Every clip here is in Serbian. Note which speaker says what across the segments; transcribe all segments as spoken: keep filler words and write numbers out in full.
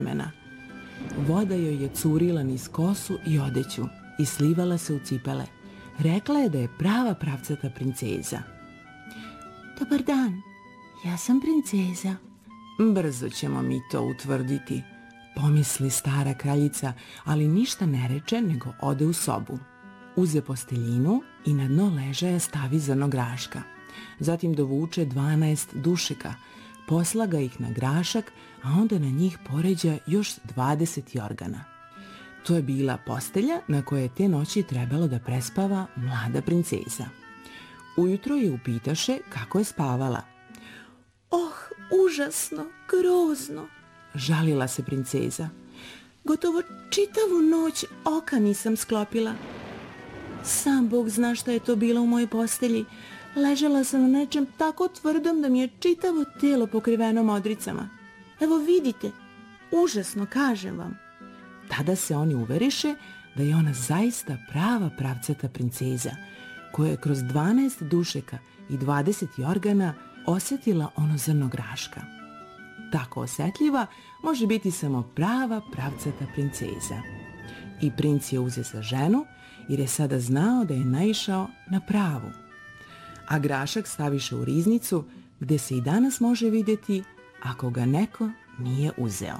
Speaker 1: vremena. Voda joj je curila niz kosu i odeću i slivala se u cipele. Rekla je da je prava pravcata princeza.
Speaker 2: Dobar dan, ja sam princeza.
Speaker 1: Brzo ćemo mi to utvrditi, pomisli stara kraljica, ali ništa ne reče nego ode u sobu. Uze posteljinu i na dno ležaja stavi zrno graška. Zatim dovuče dvanaest dušika, poslaga ih na grašak, a onda na njih poređa još dvadeset jorgana. To je bila postelja na kojoj je te noći trebalo da prespava mlada princeza. Ujutro je upitaše kako je spavala.
Speaker 2: Oh, užasno, grozno,
Speaker 1: žalila se princeza.
Speaker 2: Gotovo čitavu noć oka nisam sklopila. Sam Bog zna šta je to bilo u mojoj postelji. Ležala sam na nečem tako tvrdom da mi je čitavo tijelo pokriveno modricama. Evo vidite, užasno, kažem vam.
Speaker 1: Tada se oni uveriše da je ona zaista prava pravcata princeza, koja je kroz dvanaest dušeka i dvadeset jorgana osjetila ono zrno graška. Tako osjetljiva može biti samo prava pravcata princeza. I princ je uze za ženu jer je sada znao da je naišao na pravu. A grašak staviše u riznicu gdje se i danas može vidjeti ako ga neko nije uzeo.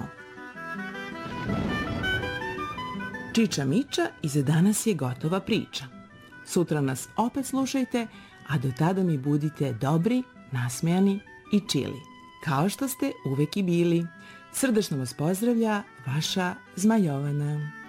Speaker 1: Čiča Miča i za danas je gotova priča. Sutra nas opet slušajte, a do tada mi budite dobri, nasmejani i čili, kao što ste uvek i bili. Srdačno vas pozdravlja vaša Zmajovana.